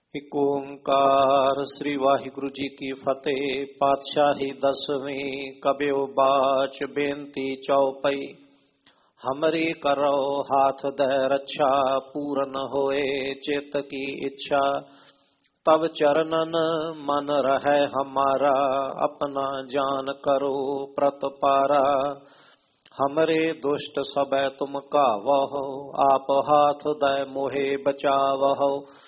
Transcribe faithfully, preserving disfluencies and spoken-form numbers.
ਇਕ ਓੰਕਾਰ ਸ੍ਰੀ ਵਾਹਿਗੁਰੂ ਜੀ ਕੀ ਫਤਿਹ। ਪਾਤਸ਼ਾਹੀ ਦਸਵੀਂ ਕਬਿਓ ਬਾਚ ਬੇਨਤੀ ਚਉਪਈ। ਹਮਰੀ ਕਰੋ ਹਾਥ ਦੈ ਰੱਛਾ, ਪੂਰਨ ਹੋਏ ਚਿਤ ਕੀ ਇੱਛਾ। ਤਬ ਚਰਨਨ ਮਨ ਰਹੈ ਹਮਾਰਾ, ਆਪਣਾ ਜਾਨ ਕਰੋ ਪ੍ਰਤਪਾਰਾ। ਹਮਰੇ ਦੁਸ਼ਟ ਸਬੈ ਤੁਮ ਕਾਵਹੁ, ਆਪ ਹਾਥ ਦੈ ਮੋਹਿ ਬਚਾਵਹੁ।